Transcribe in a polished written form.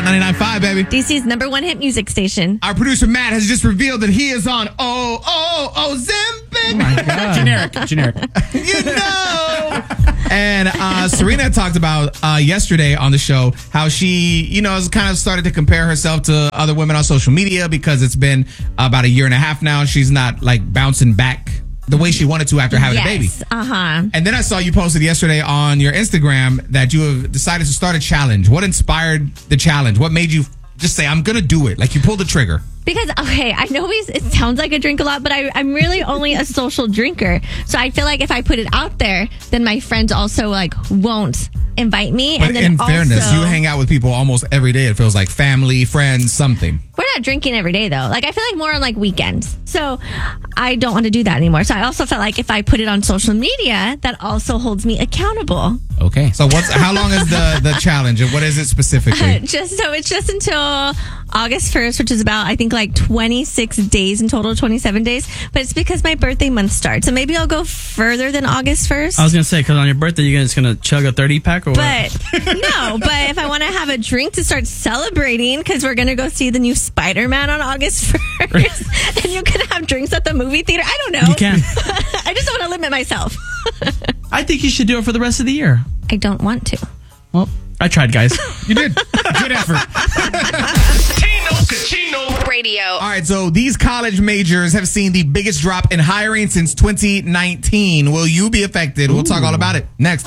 99.5, baby. DC's number one hit music station. Our producer, Matt, has just revealed that he is on Ozempic. Oh my God. Generic. You know. And Serena talked about yesterday on the show how she, has kind of started to compare herself to other women on social media because it's been about a year and a half now. She's not like bouncing back the way she wanted to after having a baby. And then I saw you posted yesterday on your Instagram that you have decided to start a challenge. What inspired the challenge? What made you just say, I'm going to do it? Like you pulled the trigger. Because, okay, I know it sounds like I drink a lot, but I'm really only a social drinker. So I feel like if I put it out there, then my friends also won't invite me. But and then in fairness, you hang out with people almost every day. It feels like family, friends, something. We're not drinking every day, though. Like, I feel like more on weekends. So I don't want to do that anymore. So I also felt like if I put it on social media, that also holds me accountable. Okay. So how long is the challenge and what is it specifically? It's just until August 1st, which is about, I think, 26 days in total, 27 days. But it's because my birthday month starts. So maybe I'll go further than August 1st. I was going to say, because on your birthday, you're just going to chug a 30-pack or what? No, but if I want to have a drink to start celebrating, because we're going to go see the new Spider-Man on August 1st, and you can have drinks at the movie theater. I don't know. You can. I just don't want to limit myself. I think you should do it for the rest of the year. I don't want to. Well, I tried, guys. You did. Good effort. Radio. All right, so these college majors have seen the biggest drop in hiring since 2019. Will you be affected? We'll talk all about it next.